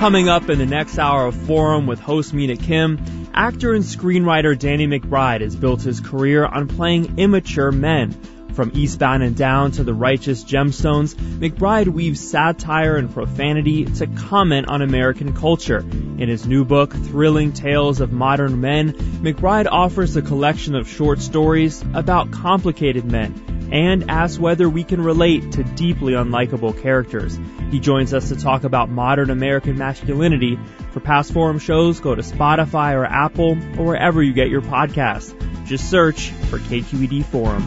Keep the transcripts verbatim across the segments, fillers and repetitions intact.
Coming up in the next hour of Forum with host Mina Kim, actor and screenwriter Danny McBride has built his career on playing immature men. From Eastbound and Down to The Righteous Gemstones, McBride weaves satire and profanity to comment on American culture. In his new book, Thrilling Tales of Modern Men, McBride offers a collection of short stories about complicated men and asks whether we can relate to deeply unlikable characters. He joins us to talk about modern American masculinity. For past Forum shows, go to Spotify or Apple or wherever you get your podcasts. Just search for K Q E D Forum.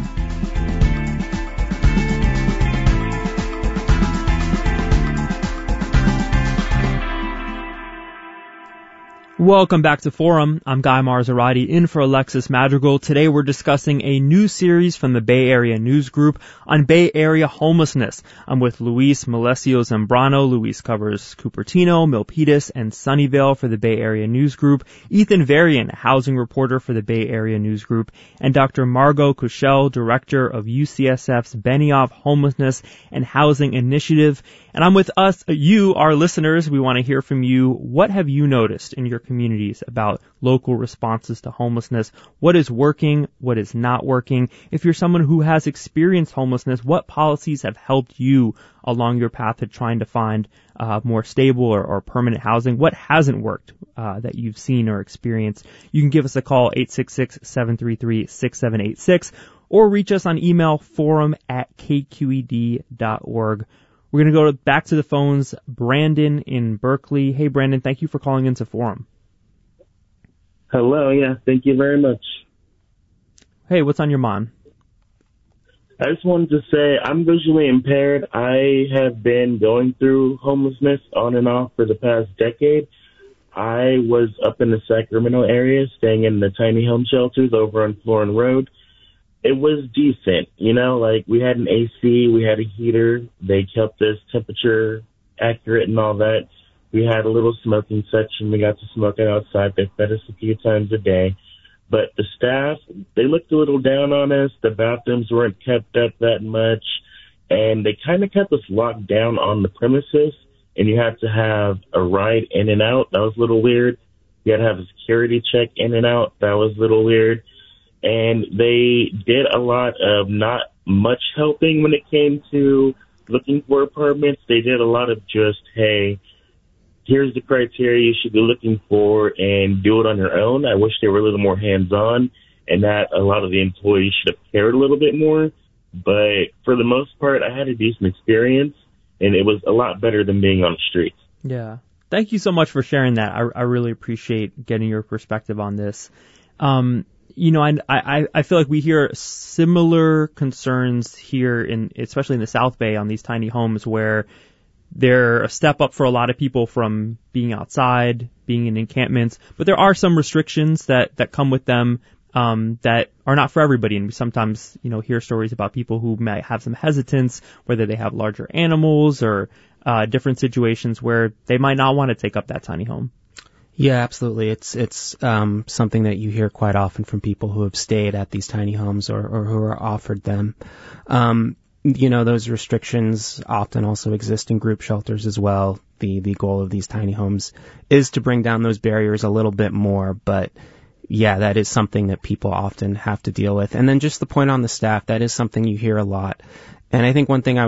Welcome back to Forum. I'm Guy Marzorati in for Alexis Madrigal. Today we're discussing a new series from the Bay Area News Group on Bay Area homelessness. I'm with Luis Malesio Zambrano. Luis covers Cupertino, Milpitas, and Sunnyvale for the Bay Area News Group. Ethan Varian, housing reporter for the Bay Area News Group. And Doctor Margot Kushel, director of U C S F's Benioff Homelessness and Housing Initiative. And I'm with us, you, our listeners. We want to hear from you. What have you noticed in your communities about local responses to homelessness? What is working? What is not working? If you're someone who has experienced homelessness, what policies have helped you along your path to trying to find uh, more stable or, or permanent housing? What hasn't worked uh, that you've seen or experienced? You can give us a call, eight six six, seven three three, six seven eight six, or reach us on email, forum at k q e d dot org. We're going to go back to the phones. Brandon in Berkeley. Hey, Brandon, thank you for calling into Forum. Hello, yeah, thank you very much. Hey, what's on your mind? I just wanted to say I'm visually impaired. I have been going through homelessness on and off for the past decade. I was up in the Sacramento area staying in the tiny home shelters over on Florin Road. It was decent, you know, like we had an A C, we had a heater, they kept us temperature accurate and all that. We had a little smoking section, we got to smoke it outside, they fed us a few times a day. But the staff, they looked a little down on us, the bathrooms weren't kept up that much, and they kind of kept us locked down on the premises, and you had to have a ride in and out. That was a little weird. You had to have a security check in and out. That was a little weird. And they did a lot of not much helping when it came to looking for apartments. They did a lot of just, hey, here's the criteria you should be looking for and do it on your own. I wish they were a little more hands-on and that a lot of the employees should have cared a little bit more. But for the most part, I had a decent experience, and it was a lot better than being on the streets. Yeah. Thank you so much for sharing that. I, I really appreciate getting your perspective on this. Um, You know, I, I, I feel like we hear similar concerns here, in especially in the South Bay, on these tiny homes where they're a step up for a lot of people from being outside, being in encampments. But there are some restrictions that, that come with them um, that are not for everybody. And we sometimes, you know, hear stories about people who might have some hesitance, whether they have larger animals or uh, different situations where they might not want to take up that tiny home. Yeah, absolutely. It's it's um, something that you hear quite often from people who have stayed at these tiny homes or, or who are offered them. Um, you know, those restrictions often also exist in group shelters as well. The the goal of these tiny homes is to bring down those barriers a little bit more, but yeah, that is something that people often have to deal with. And then just the point on the staff, that is something you hear a lot. And I think one thing I